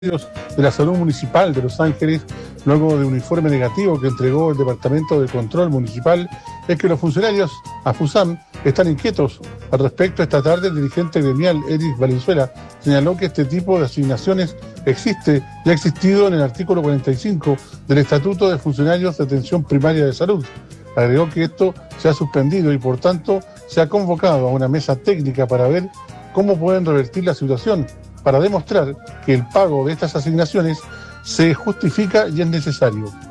de la Salud Municipal de Los Ángeles, luego de un informe negativo que entregó el Departamento de Control Municipal, es que los funcionarios AFUSAM están inquietos. Al respecto, esta tarde el dirigente gremial Eric Valenzuela señaló que este tipo de asignaciones existe y ha existido en el artículo 45 del Estatuto de Funcionarios de Atención Primaria de Salud. Agregó que esto se ha suspendido y por tanto se ha convocado a una mesa técnica para ver cómo pueden revertir la situación, para demostrar que el pago de estas asignaciones se justifica y es necesario.